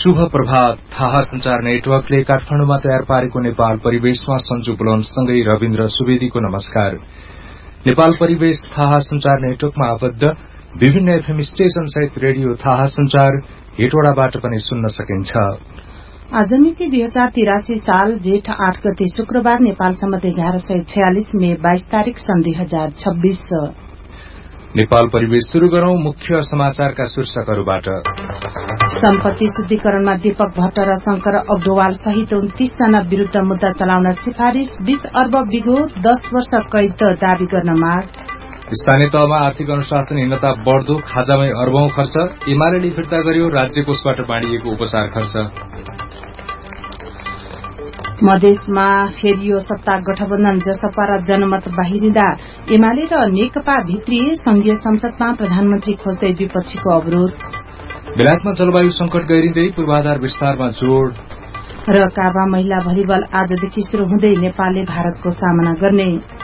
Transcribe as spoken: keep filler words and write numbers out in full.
शुभ प्रभात। थाहा संचार नेटवर्कले काठमाडौँमा तयार पारेको नेपाल परिवेशमा सञ्जु पुलनसँगै रविन्द्र सुवेदीको नमस्कार। नेपाल परिवेश थाहा संचार नेटवर्कमा आबद्ध विभिन्न एफएम स्टेशन सहित रेडियो थाहा संचार हेटवड़ाबाट पनि सुन्न सकिन्छ। आज मिति दुई हजार तिरासी साल जेठ आठ गते शुक्रबार नेपाल सम्मत एघार सय छयालिस मे बाइस तारीक सन् दुई हजार छब्बीस। नेपाल परिवेश शुरू गरौं मुख्य समाचारका शीर्षकहरूबाट। सम्पत्ति शुद्धिकरणमा दीपक भट्ट र शंकर अग्रवाल सहित उन्तीस जना विरूद्ध मुद्दा चलाउन सिफारिश। बीस अर्ब बिगो दस वर्ष कैद दावी गर्न माग। स्थानीय तहमा आर्थिक अनुशासनहीनता बढ़दो, खाजामै अर्बौं खर्च। एमाले फिर्ता गर्यो राज्य कोषबाट बाँडिएको उपचार खर्च। मधेसमा फेरियो सत्ता गठबन्धन, जसपा र जनमत बाहिरिँदा एमाले र नेकपा भित्रिए। संघीय संसदमा प्रधानमन्त्री खोज्दै विपक्षीको अवरोध। बेलायतमा जलवायु संकट गहिरिँदै पूर्वाधार विस्तारमा जोड़। र काबा महिला भलिबल आजदेखि शुरू हुँदै नेपालले भारतको सामना गर्ने।